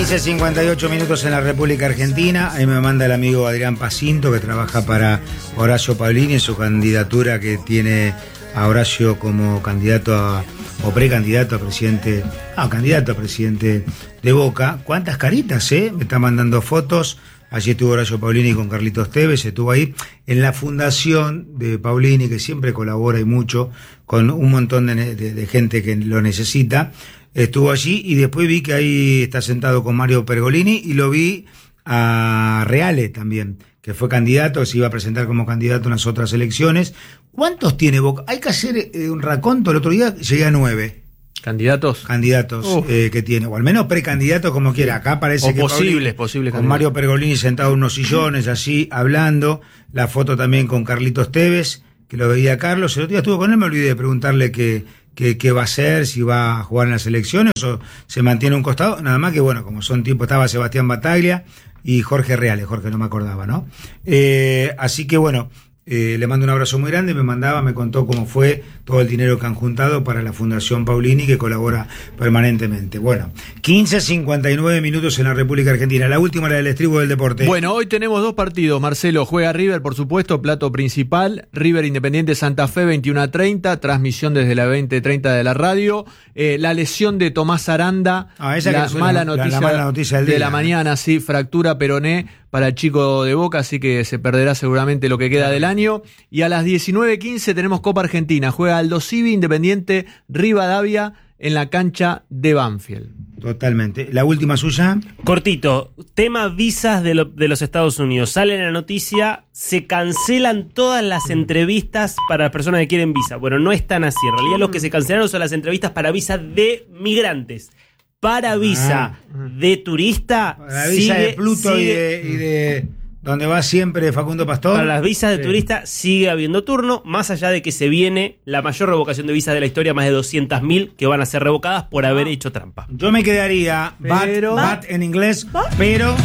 15:58 minutos en la República Argentina. Ahí me manda el amigo Adrián Pacinto, que trabaja para Horacio Paulini en su candidatura, que tiene a Horacio como candidato o precandidato a presidente, candidato a presidente de Boca. ¿Cuántas caritas, Me está mandando fotos. Allí estuvo Horacio Paulini con Carlitos Tevez, estuvo ahí en la fundación de Paulini, que siempre colabora y mucho con un montón de gente que lo necesita. Estuvo allí y después vi que ahí está sentado con Mario Pergolini y lo vi a Reale también, que fue candidato, se iba a presentar como candidato en las otras elecciones. ¿Cuántos tiene Boca? Hay que hacer un raconto. El otro día llegué a 9. ¿Candidatos? Que tiene, o al menos precandidatos, como quiera. Acá parece que posibles con candidatos. Mario Pergolini sentado en unos sillones, así, hablando. La foto también con Carlitos Tevez, que lo veía Carlos. El otro día estuvo con él, me olvidé de preguntarle qué va a hacer, si va a jugar en las elecciones o se mantiene a un costado. Nada más que, bueno, como son tipos, estaba Sebastián Bataglia y Jorge Reale, Jorge no me acordaba, ¿no? Así que, bueno, le mando un abrazo muy grande. Me contó cómo fue todo el dinero que han juntado para la Fundación Paulini, que colabora permanentemente. Bueno, 15:59 minutos en la República Argentina. La última, la del estribo del deporte. Bueno, hoy tenemos 2 partidos, Marcelo. Juega River, por supuesto, plato principal. River Independiente Santa Fe, 21:30, transmisión desde la 20:30 de la radio. La lesión de Tomás Aranda, la mala noticia de la mañana, sí, fractura peroné para el chico de Boca, así que se perderá seguramente lo que queda del año. Y a las 19:15 tenemos Copa Argentina. Juega Aldo Civi, Independiente Rivadavia en la cancha de Banfield. Totalmente. ¿La última suya? Cortito. Tema visas de los Estados Unidos. Sale la noticia, se cancelan todas las entrevistas para las personas que quieren visa. Bueno, no es tan así. En realidad lo que se cancelaron son las entrevistas para visa de migrantes. Para visa de turista, para visa de Pluto y de donde va siempre Facundo Pastor. Para las visas de turista sigue habiendo turno, más allá de que se viene la mayor revocación de visas de la historia, más de 200.000 que van a ser revocadas por haber hecho trampa. Yo me quedaría, but en inglés, pero